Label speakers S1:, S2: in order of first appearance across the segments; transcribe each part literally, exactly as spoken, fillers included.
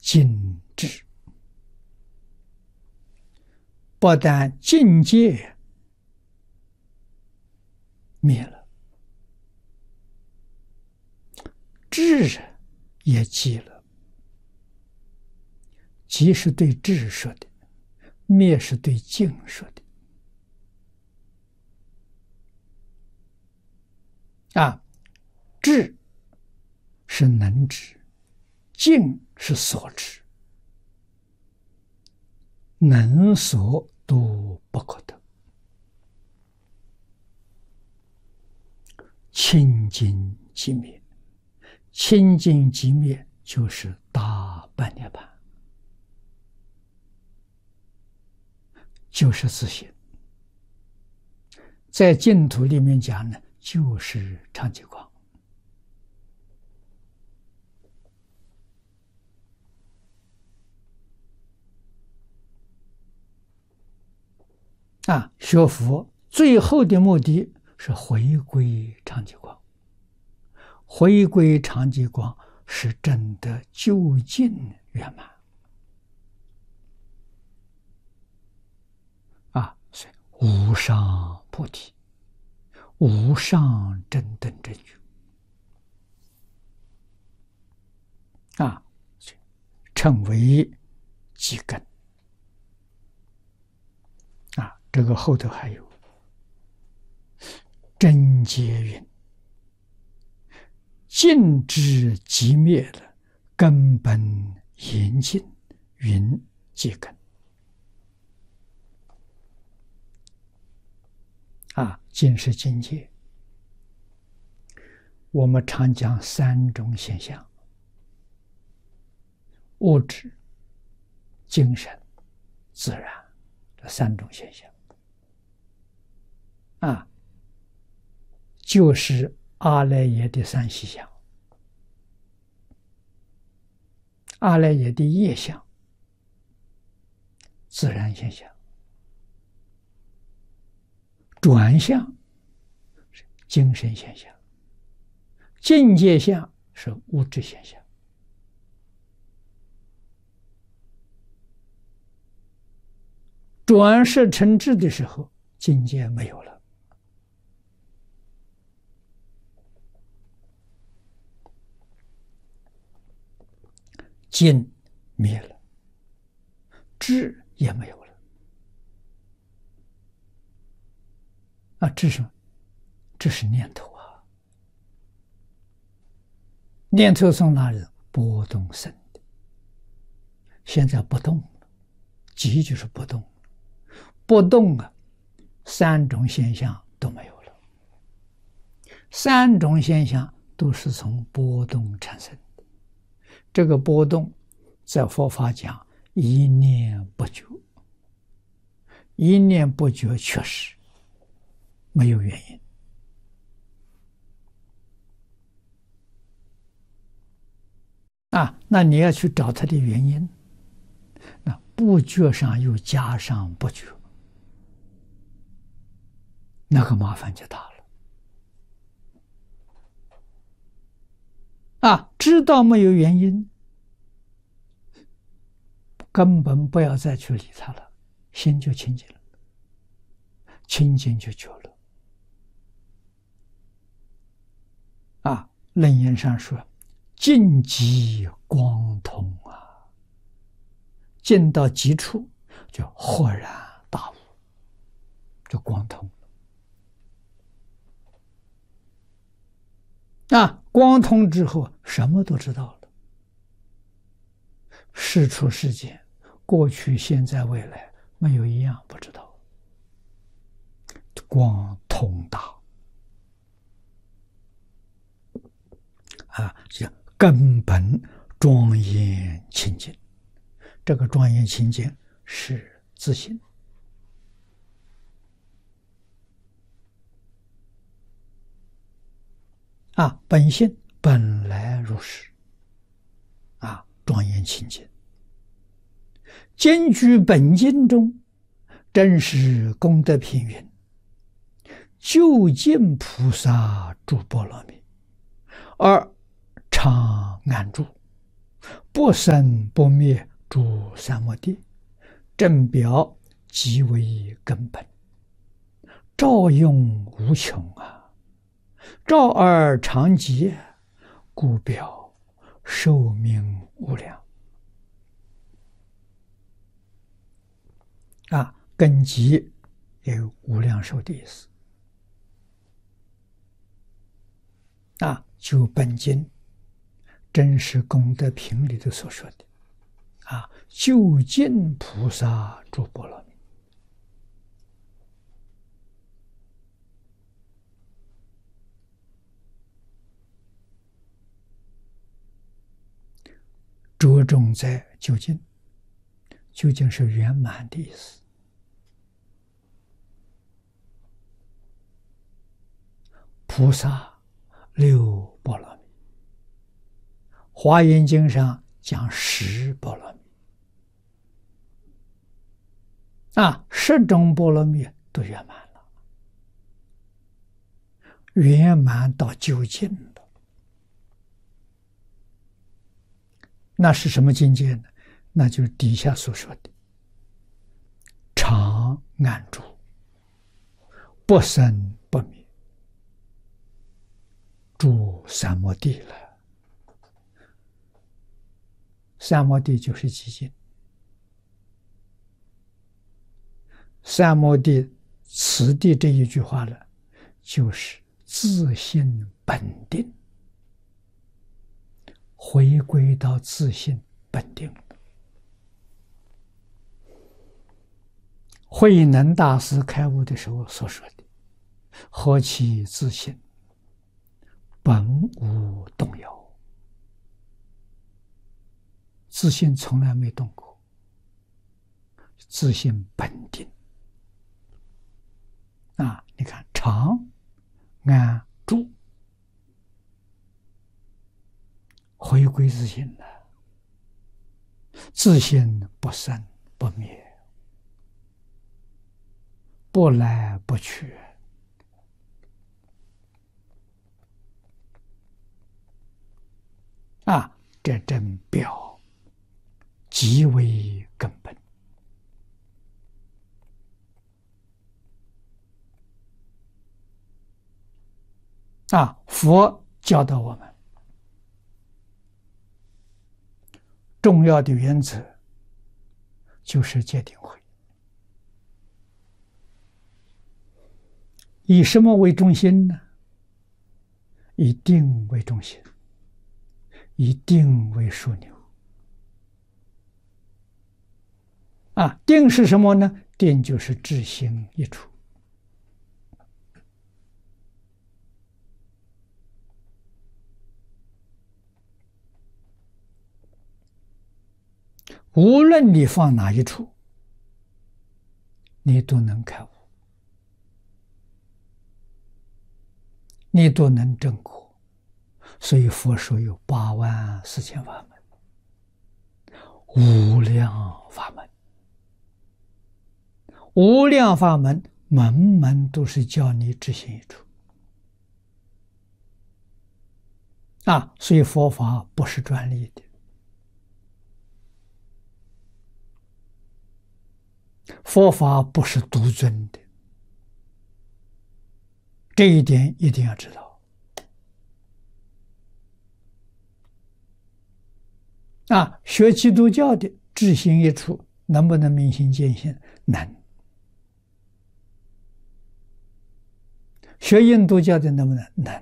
S1: 尽智，不但境界灭了，智也寂了。寂是对智说的，灭是对境说的。啊，智是能知，境是所知，能所都不可得。清净寂灭，清净寂灭就是大般涅槃，就是自性。在净土里面讲呢，就是常寂光。啊，学佛最后的目的是回归常寂光，回归常寂光是真的究竟圆满。啊，所以无上菩提，无上正等正觉。啊，称为寂根。啊，这个后头还有真解云：尽知寂灭的根本严净，云寂根。啊，尽是境界。我们常讲三种现象：物质、精神、自然，这三种现象。啊，就是阿赖耶的三细相，阿赖耶的业相，自然现象。转向是精神现象，境界相是物质现象。转识成智的时候，境界没有了，境灭了，智也没有了。啊，这是这是念头啊！念头从哪里波动生的？现在不动了，寂就是不动，不动啊，三种现象都没有了。三种现象都是从波动产生的。这个波动，在佛法讲一念不觉，一念不觉确实没有原因。啊，那你要去找它的原因，那不觉上又加上不觉，那个麻烦就大了。啊，知道没有原因，根本不要再去理它了，心就清净了，清净就觉了。啊，楞严上说，尽极光通啊，尽到极处就豁然大悟，就光通。啊，光通之后什么都知道了，事出世间，过去现在未来没有一样不知道，光通达。啊，叫根本庄严清净，这个庄严清净是自性。啊，本性本来如是。啊，庄严清净。兼具本经中，真实功德品云：究竟菩萨诸波罗蜜，而常安住， 不生不灭诸三摩地，正表即为根本，照用无穷啊！照而常寂，故表寿命无量。啊，根基也有无量寿的意思。啊，就本经真实功德品里头所说的，啊，究竟菩萨诸波罗蜜，着重在究竟，究竟是圆满的意思。菩萨六波罗蜜，华严经上讲十波罗蜜，啊，十种波罗蜜都圆满了，圆满到究竟了。那是什么境界呢？那就是底下所说的常安住，不生不灭，住三摩地了。三摩地就是寂静，三摩地此地这一句话呢，就是自性本定，回归到自性本定。慧能大师开悟的时候所说的，何其自性，本无动摇。自信从来没动过，自信本定。啊，你看常安住，回归自信了，自信不生不灭，不来不去。啊，这真表即为根本。啊，佛教导我们重要的原则就是戒定慧，以什么为中心呢？以定为中心，以定为枢纽。啊，定是什么呢？定就是至心一处。无论你放哪一处，你都能开悟，你都能证果。所以佛说有八万四千法门，无量法门。无量法门，门门都是教你知行一处。啊，所以佛法不是专利的，佛法不是独尊的，这一点一定要知道。啊，学基督教的知行一处，能不能明心见性？能。学印度教的能不能？能。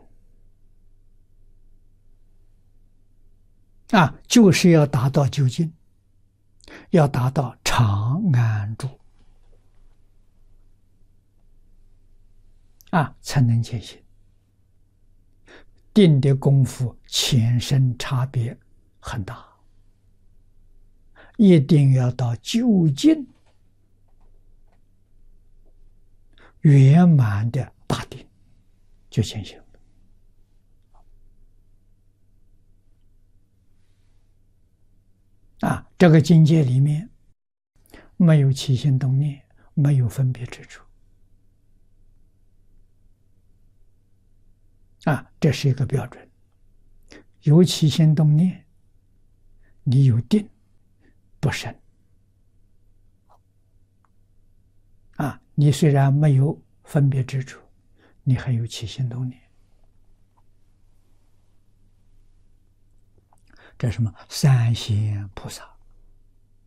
S1: 啊，就是要达到究竟，要达到常安住，啊，才能见性。定的功夫浅深差别很大，一定要到究竟圆满的大定，就见性了。啊，这个境界里面没有起心动念，没有分别之处。啊，这是一个标准。有起心动念， 你有定不生啊，你虽然没有分别执着，你还有起心动念。这是什么？三贤菩萨